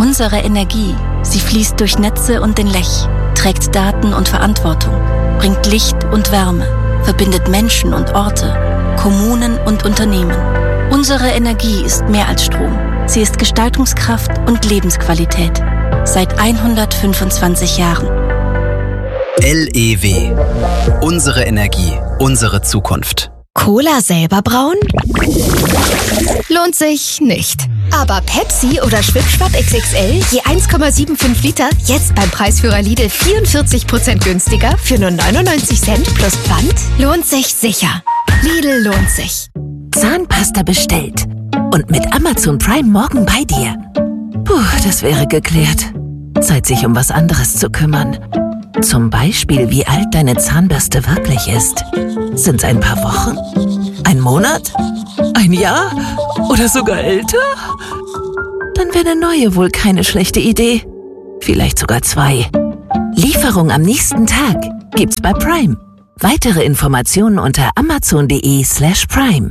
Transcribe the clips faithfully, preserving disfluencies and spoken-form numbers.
Unsere Energie, sie fließt durch Netze und den Lech, trägt Daten und Verantwortung, bringt Licht und Wärme, verbindet Menschen und Orte, Kommunen und Unternehmen. Unsere Energie ist mehr als Strom. Sie ist Gestaltungskraft und Lebensqualität. Seit hundertfünfundzwanzig Jahren. L E W. Unsere Energie, unsere Zukunft. Cola selber brauen? Lohnt sich nicht. Aber Pepsi oder Schwipschwapp X X L je eins Komma fünfundsiebzig Liter jetzt beim Preisführer Lidl vierundvierzig Prozent günstiger für nur neunundneunzig Cent plus Pfand? Lohnt sich sicher. Lidl lohnt sich. Zahnpasta bestellt. Und mit Amazon Prime morgen bei dir. Puh, das wäre geklärt. Zeit, sich um was anderes zu kümmern. Zum Beispiel, wie alt deine Zahnbürste wirklich ist. Sind's ein paar Wochen? Ein Monat? Ein Jahr? Oder sogar älter? Dann wäre eine neue wohl keine schlechte Idee. Vielleicht sogar zwei. Lieferung am nächsten Tag gibt's bei Prime. Weitere Informationen unter amazon.de slash prime.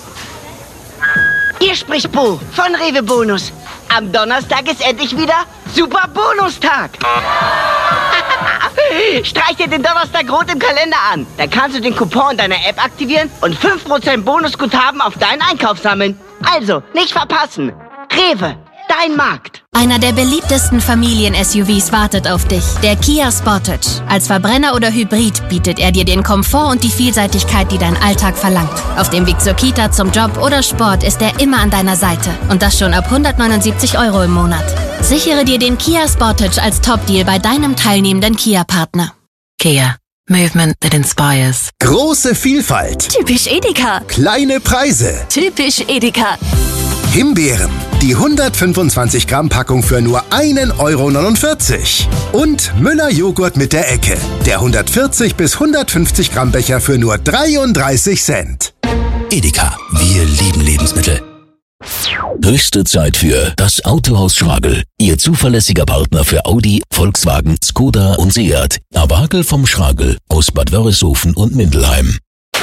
Hier spricht Bo von Rewe Bonus. Am Donnerstag ist endlich wieder Super Bonustag. Streich dir den Donnerstag rot im Kalender an. Dann kannst du den Coupon deiner App aktivieren und fünf Prozent Bonusguthaben auf deinen Einkauf sammeln. Also, nicht verpassen. Rewe, dein Markt. Einer der beliebtesten Familien-S U Vs wartet auf dich, der Kia Sportage. Als Verbrenner oder Hybrid bietet er dir den Komfort und die Vielseitigkeit, die dein Alltag verlangt. Auf dem Weg zur Kita, zum Job oder Sport ist er immer an deiner Seite. Und das schon ab hundertneunundsiebzig Euro im Monat. Sichere dir den Kia Sportage als Top-Deal bei deinem teilnehmenden Kia-Partner. Kia. Movement that inspires. Große Vielfalt. Typisch Edeka. Kleine Preise. Typisch Edeka. Himbeeren. Die hundertfünfundzwanzig Gramm Packung für nur ein Euro neunundvierzig. Und Müller Joghurt mit der Ecke. Der hundertvierzig bis hundertfünfzig Gramm Becher für nur dreiunddreißig Cent. Edeka. Wir lieben Lebensmittel. Höchste Zeit für das Autohaus Schragel. Ihr zuverlässiger Partner für Audi, Volkswagen, Skoda und Seat. Awagel vom Schragel aus Bad Wörishofen und Mindelheim.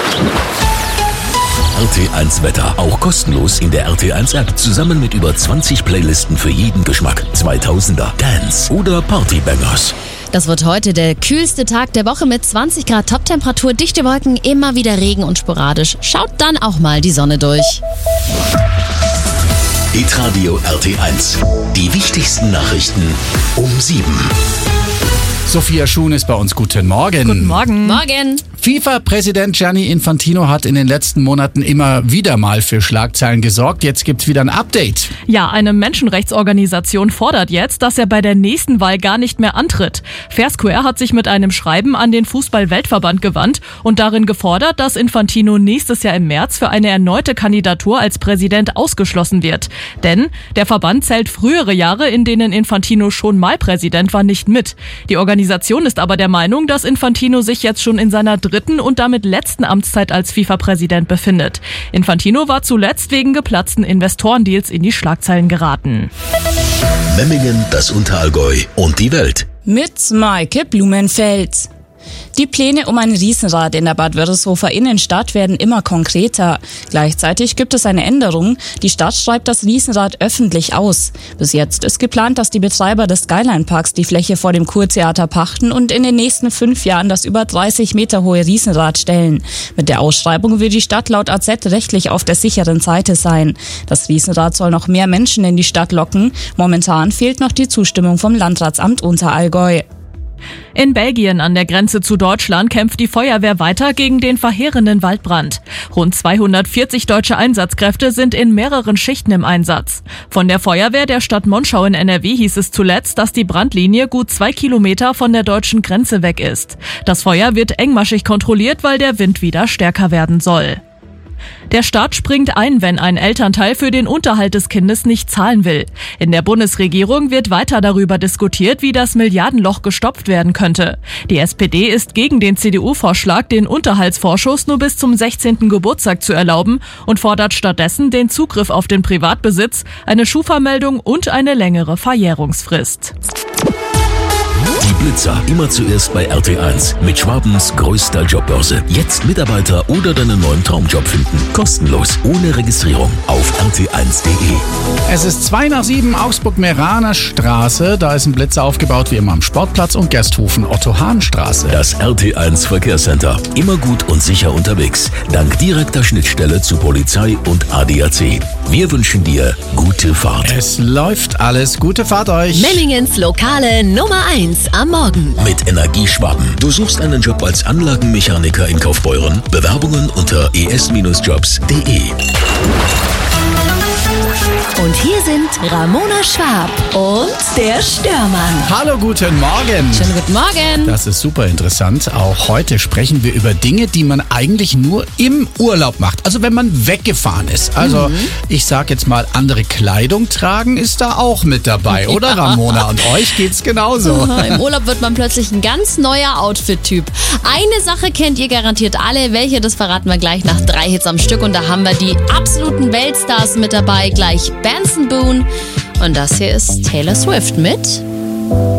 R T eins Wetter. Auch kostenlos in der R T eins App. Zusammen mit über zwanzig Playlisten für jeden Geschmack. zweitausender, Dance oder Partybangers. Das wird heute der kühlste Tag der Woche mit zwanzig Grad Toptemperatur, dichte Wolken, immer wieder Regen und sporadisch. Schaut dann auch mal die Sonne durch. Hitradio R T eins. Die wichtigsten Nachrichten um sieben. Sophia Schuhn ist bei uns. Guten Morgen. Guten Morgen. Morgen. FIFA-Präsident Gianni Infantino hat in den letzten Monaten immer wieder mal für Schlagzeilen gesorgt. Jetzt gibt's wieder ein Update. Ja, eine Menschenrechtsorganisation fordert jetzt, dass er bei der nächsten Wahl gar nicht mehr antritt. Fair Square hat sich mit einem Schreiben an den Fußball-Weltverband gewandt und darin gefordert, dass Infantino nächstes Jahr im März für eine erneute Kandidatur als Präsident ausgeschlossen wird. Denn der Verband zählt frühere Jahre, in denen Infantino schon mal Präsident war, nicht mit. Die Organisation ist aber der Meinung, dass Infantino sich jetzt schon in seiner dritten und damit letzten Amtszeit als FIFA-Präsident befindet. Infantino war zuletzt wegen geplatzten Investorendeals in die Schlagzeilen geraten. Memmingen, das Unterallgäu und die Welt. Mit Maike Blumenfeld. Die Pläne um ein Riesenrad in der Bad Wörishofer Innenstadt werden immer konkreter. Gleichzeitig gibt es eine Änderung. Die Stadt schreibt das Riesenrad öffentlich aus. Bis jetzt ist geplant, dass die Betreiber des Skyline Parks die Fläche vor dem Kurtheater pachten und in den nächsten fünf Jahren das über dreißig Meter hohe Riesenrad stellen. Mit der Ausschreibung will die Stadt laut A Z rechtlich auf der sicheren Seite sein. Das Riesenrad soll noch mehr Menschen in die Stadt locken. Momentan fehlt noch die Zustimmung vom Landratsamt Unterallgäu. In Belgien an der Grenze zu Deutschland kämpft die Feuerwehr weiter gegen den verheerenden Waldbrand. Rund zweihundertvierzig deutsche Einsatzkräfte sind in mehreren Schichten im Einsatz. Von der Feuerwehr der Stadt Monschau in N R W hieß es zuletzt, dass die Brandlinie gut zwei Kilometer von der deutschen Grenze weg ist. Das Feuer wird engmaschig kontrolliert, weil der Wind wieder stärker werden soll. Der Staat springt ein, wenn ein Elternteil für den Unterhalt des Kindes nicht zahlen will. In der Bundesregierung wird weiter darüber diskutiert, wie das Milliardenloch gestopft werden könnte. Die S P D ist gegen den C D U-Vorschlag, den Unterhaltsvorschuss nur bis zum sechzehnten Geburtstag zu erlauben und fordert stattdessen den Zugriff auf den Privatbesitz, eine Schufa-Meldung und eine längere Verjährungsfrist. Die Blitzer, immer zuerst bei R T eins. Mit Schwabens größter Jobbörse. Jetzt Mitarbeiter oder deinen neuen Traumjob finden. Kostenlos, ohne Registrierung. Auf r t eins punkt d e. Es ist zwei nach sieben, Augsburg-Meraner Straße. Da ist ein Blitzer aufgebaut, wie immer am Sportplatz, und Gersthofen, Otto-Hahn-Straße. Das R T eins Verkehrscenter. Immer gut und sicher unterwegs. Dank direkter Schnittstelle zu Polizei und A D A C. Wir wünschen dir gute Fahrt. Es läuft alles. Gute Fahrt euch. Memmingens lokale Nummer eins am Morgen. Mit Energieschwaben. Du suchst einen Job als Anlagenmechaniker in Kaufbeuren? Bewerbungen unter e s jobs punkt d e. Und hier sind Ramona Schwab und der Störmann. Hallo, guten Morgen. Schönen guten Morgen. Das ist super interessant. Auch heute sprechen wir über Dinge, die man eigentlich nur im Urlaub macht. Also wenn man weggefahren ist. Also mhm. ich sag jetzt mal, andere Kleidung tragen ist da auch mit dabei, oder ja. Ramona? Und euch geht's genauso. Im Urlaub wird man plötzlich ein ganz neuer Outfit-Typ. Eine Sache kennt ihr garantiert alle. Welche, das verraten wir gleich nach drei Hits am Stück. Und da haben wir die absoluten Weltstars mit dabei. Gleich Benson Boone. Und das hier ist Taylor Swift mit